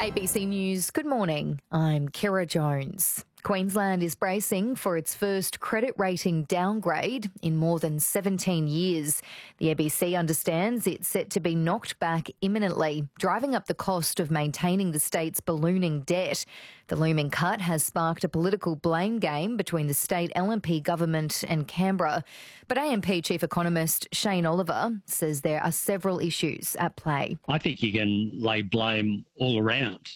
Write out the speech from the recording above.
ABC News, good morning. I'm Kira Jones. Queensland is bracing for its first credit rating downgrade in more than 17 years. The ABC understands it's set to be knocked back imminently, driving up the cost of maintaining the state's ballooning debt. The looming cut has sparked a political blame game between the state LNP government and Canberra. But AMP Chief Economist Shane Oliver says there are several issues at play. I think you can lay blame all around